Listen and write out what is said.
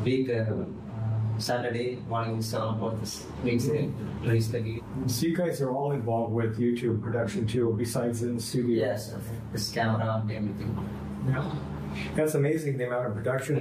week Saturday morning is about this week's release the gig. So you guys are all involved with YouTube production too, besides in the studio? Yes, this camera and everything. Yeah. That's amazing, the amount of production